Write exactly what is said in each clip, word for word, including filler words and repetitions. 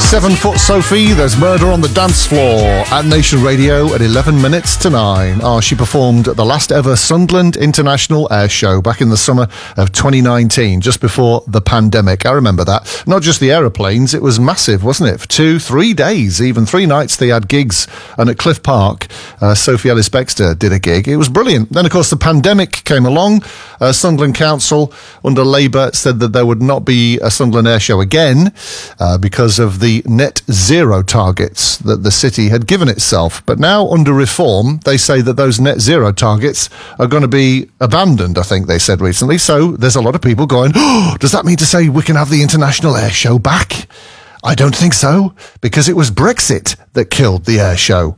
Seven Foot Sophie, there's murder on the dance floor at Nation Radio at eleven minutes to nine. Oh, she performed at the last ever Sunderland International Air Show back in the summer of twenty nineteen, just before the pandemic. I remember that. Not just the aeroplanes, it was massive, wasn't it? For two, three days, even three nights they had gigs. And at Cliff Park, uh, Sophie Ellis-Bextor did a gig. It was brilliant. Then, of course, the pandemic came along. Uh, Sunderland Council, under Labour, said that there would not be a Sunderland Air Show again uh, because of the net zero targets that the city had given itself. But now, under reform, they say that those net zero targets are going to be abandoned, I think they said recently. So there's a lot of people going, oh, does that mean to say we can have the International Air Show back? I don't think so, because it was Brexit that killed the air show.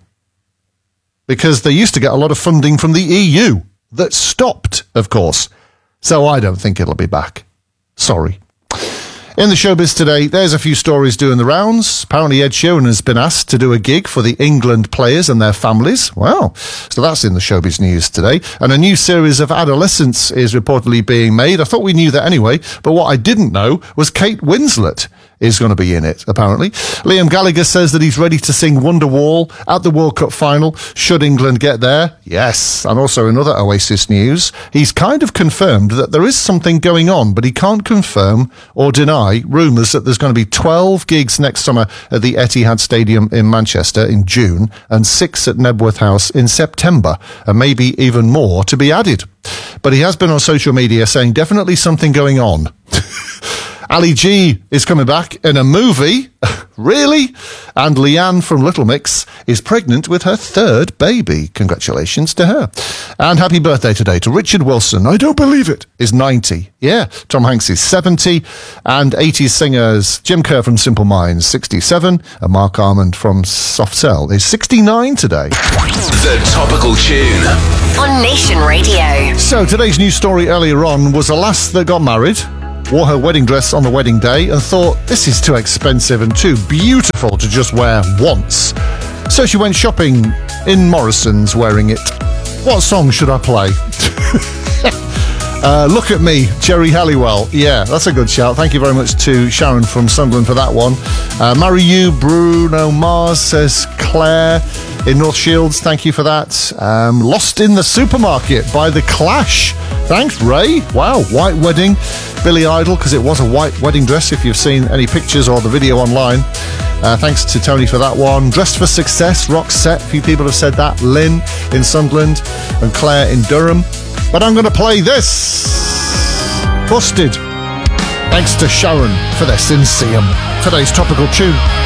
Because they used to get a lot of funding from the E U that stopped, of course. So I don't think it'll be back. Sorry. In the showbiz today, there's a few stories doing the rounds. Apparently Ed Sheeran has been asked to do a gig for the England players and their families. Wow. So that's in the showbiz news today. And a new series of Adolescents is reportedly being made. I thought we knew that anyway, but what I didn't know was Kate Winslet is going to be in it, apparently. Liam Gallagher says that he's ready to sing Wonderwall at the World Cup final, should England get there. Yes. And also in other Oasis news, he's kind of confirmed that there is something going on, but he can't confirm or deny rumours that there's going to be twelve gigs next summer at the Etihad Stadium in Manchester in June and six at Nebworth House in September, and maybe even more to be added. But he has been on social media saying definitely something going on. Ali G is coming back in a movie. Really? And Leanne from Little Mix is pregnant with her third baby. Congratulations to her. And happy birthday today to Richard Wilson. I don't believe it. Is ninety. Yeah. Tom Hanks is seventy. And eighties singers Jim Kerr from Simple Minds, sixty-seven. And Mark Armand from Soft Cell is sixty-nine today. The Topical Tune on Nation Radio. So today's news story earlier on was a lass that got married, wore her wedding dress on the wedding day and thought, this is too expensive and too beautiful to just wear once. So she went shopping in Morrison's wearing it. What song should I play? uh, Look at Me, Jerry Halliwell. Yeah, that's a good shout. Thank you very much to Sharon from Sunderland for that one. Uh, Marry You, Bruno Mars, says Claire in North Shields. Thank you for that. Um, Lost in the Supermarket by The Clash. Thanks, Ray. Wow, white wedding. Billy Idol, because it was a white wedding dress, if you've seen any pictures or the video online. Uh, thanks to Tony for that one. Dressed for Success, Roxette. A few people have said that. Lynn in Sunderland and Claire in Durham. But I'm going to play this. Busted. Thanks to Sharon for their Sinseum. Today's Topical Tune.